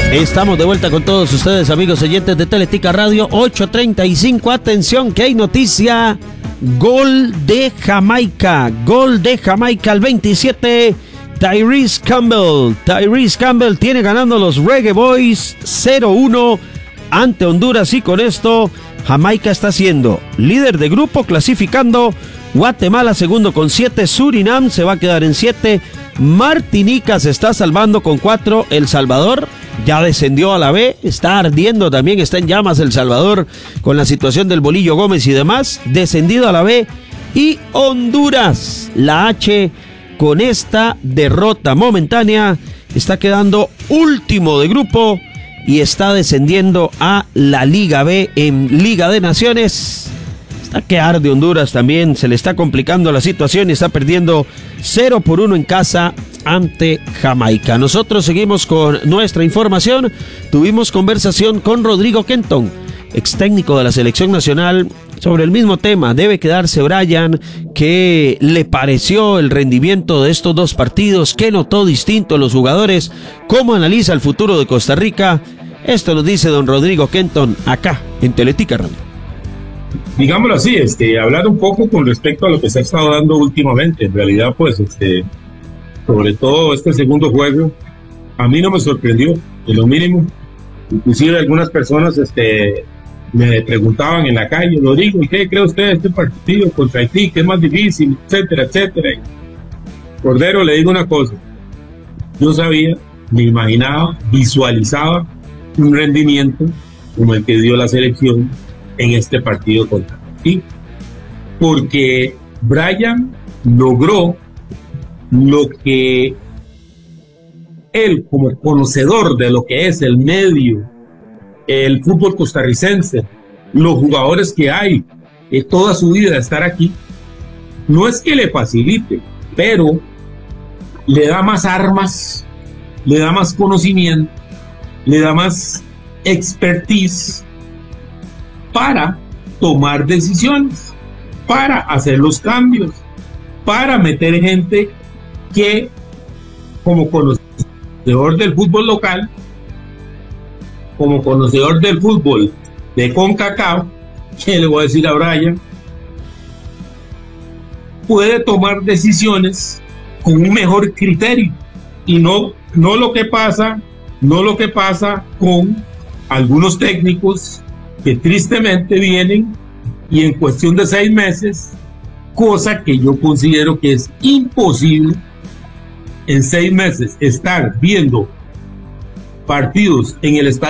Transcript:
Estamos de vuelta con todos ustedes, amigos oyentes de Teletica Radio, 8:35. Atención, que hay noticia. Gol de Jamaica al 27. Tyrese Campbell tiene ganando los Reggae Boys 0-1 ante Honduras, y con esto Jamaica está siendo líder de grupo, clasificando. Guatemala segundo con 7, Surinam se va a quedar en 7, Martinica se está salvando con 4, El Salvador ya descendió a la B, está ardiendo también, está en llamas El Salvador con la situación del Bolillo Gómez y demás, descendido a la B, y Honduras, la H, con esta derrota momentánea, está quedando último de grupo y está descendiendo a la Liga B en Liga de Naciones. Está que arde Honduras también, se le está complicando la situación y está perdiendo 0-1 en casa ante Jamaica. Nosotros seguimos con nuestra información. Tuvimos conversación con Rodrigo Kenton, ex técnico de la selección nacional, sobre el mismo tema. Debe quedarse Brian. ¿Qué le pareció el rendimiento de estos dos partidos? ¿Qué notó distinto en los jugadores? ¿Cómo analiza el futuro de Costa Rica? Esto nos dice don Rodrigo Kenton acá en Teletica Radio. Digámoslo así, hablar un poco con respecto a lo que se ha estado dando últimamente. En realidad, pues, sobre todo este segundo juego, a mí no me sorprendió, en lo mínimo. Inclusive algunas personas me preguntaban en la calle, Rodrigo, ¿y qué cree usted de este partido contra Haití? ¿Qué es más difícil? Etcétera, etcétera. Cordero, le digo una cosa. Yo sabía, me imaginaba, visualizaba un rendimiento como el que dio la selección en este partido contra Haití, porque Brian logró lo que él, como conocedor de lo que es el medio, el fútbol costarricense, los jugadores que hay, toda su vida estar aquí, no es que le facilite, pero le da más armas, le da más conocimiento, le da más expertise para tomar decisiones, para hacer los cambios, para meter gente que, como conocedor del fútbol local, como conocedor del fútbol de CONCACAF, que le voy a decir a Brian, puede tomar decisiones con un mejor criterio, y no lo que pasa con algunos técnicos que tristemente vienen y en cuestión de 6 meses, cosa que yo considero que es imposible, en 6 meses estar viendo partidos en el estadio